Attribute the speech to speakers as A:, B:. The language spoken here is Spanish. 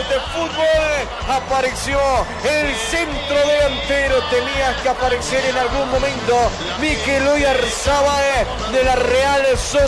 A: de fútbol. Apareció el centro delantero. Tenía que aparecer en algún momento Mikel Oyarzabal de la Real Sociedad.